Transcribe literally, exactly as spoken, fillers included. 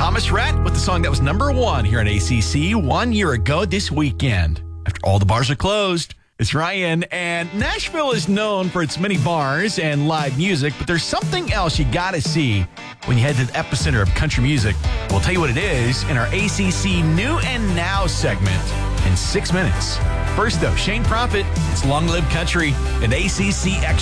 Thomas Rhett with the song that was number one here on A C C one year ago this weekend. After all the bars are closed, it's Ryan. And Nashville is known for its many bars and live music, but there's something else you got to see when you head to the epicenter of country music. We'll tell you what it is in our A C C New and Now segment in six minutes. First, though, Shane Prophet, it's Long Live Country and A C C Extra.